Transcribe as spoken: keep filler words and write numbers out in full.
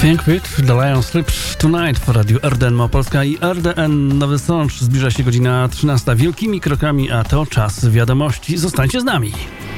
Think Fit, The Lion Sleeps Tonight w radiu R D N Małopolska i R D N Nowy Sącz. Zbliża się godzina trzynasta wielkimi krokami, a to czas wiadomości. Zostańcie z nami.